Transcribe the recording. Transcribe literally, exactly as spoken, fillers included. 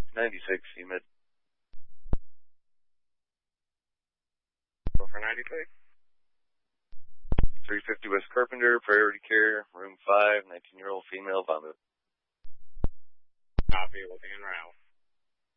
ninety-six, humid. Go for ninety-six. three fifty West Carpenter, priority care, room five, nineteen-year-old female, vomit. Copy, looking en route.